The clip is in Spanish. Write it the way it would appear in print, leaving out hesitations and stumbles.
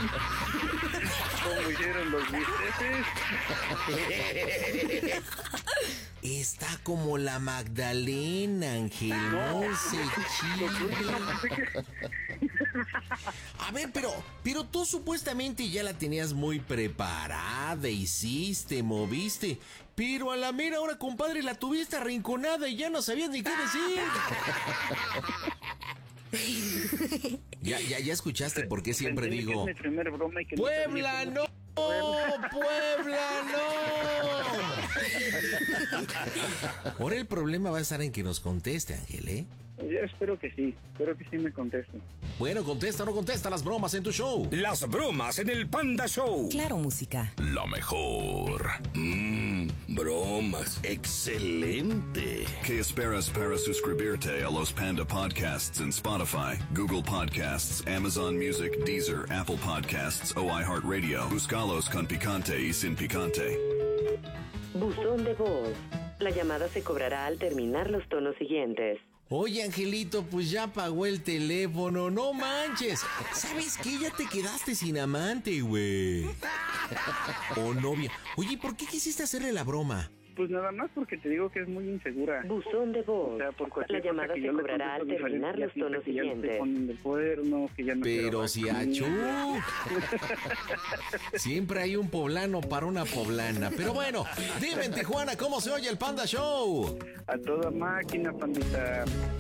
¿Cómo hicieron los bisteces? Está como la Magdalena, Ángel. No se chica. A ver, pero tú supuestamente ya la tenías muy preparada, hiciste, moviste, pero a la mera hora, compadre, la tuviste arrinconada y ya no sabías ni qué decir. Ya escuchaste por qué siempre digo, es mi primer broma y que ¡Puebla, no! ¡Puebla, no! Ahora el problema va a estar en que nos conteste, Ángel, ¿eh? Yo espero que sí me contesten. Bueno, contesta o no contesta las bromas en tu show. Las bromas en el Panda Show. Claro, música. La mejor. Bromas. Excelente. ¿Qué esperas para suscribirte a los Panda Podcasts en Spotify, Google Podcasts, Amazon Music, Deezer, Apple Podcasts o iHeartRadio? Búscalos con picante y sin picante. Buzón de voz. La llamada se cobrará al terminar los tonos siguientes. Oye, Angelito, pues ya pagó el teléfono, no manches. ¿Sabes qué? Ya te quedaste sin amante, güey. O novia. Oye, ¿por qué quisiste hacerle la broma? Pues nada más porque te digo que es muy insegura. Buzón de voz. O sea, por La cualquier llamada cosa que se yo le cobrará al contesto terminar los diferente, tonos que ya le estoy siguientes. poniendo el cuerno, que ya no quiero Pero hablar si con achú. ella. Siempre hay un poblano para una poblana. Pero bueno, dime en Tijuana, ¿cómo se oye el Panda Show? A toda máquina, pandita.